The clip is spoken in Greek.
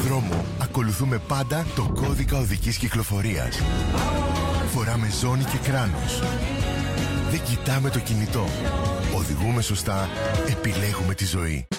δρόμο ακολουθούμε πάντα το κώδικα οδικής κυκλοφορίας. Φοράμε ζώνη και κράνος. Δεν κοιτάμε το κινητό. Οδηγούμε σωστά, επιλέγουμε τη ζωή.